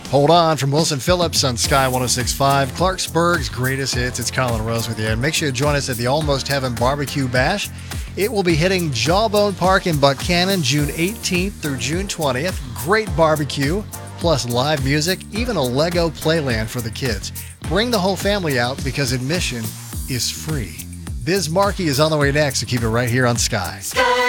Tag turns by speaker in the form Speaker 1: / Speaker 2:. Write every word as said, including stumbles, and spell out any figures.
Speaker 1: Hold on from Wilson Phillips on Sky one oh six point five. Clarksburg's greatest hits. It's Colin Rose with you. And make sure you join us at the Almost Heaven Barbecue Bash. It will be hitting Jawbone Park in Buchanan June eighteenth through June twentieth. Great barbecue, plus live music, even a Lego playland for the kids. Bring the whole family out because admission is free. Biz Markie is on the way next, so keep it right here on Sky. Sky.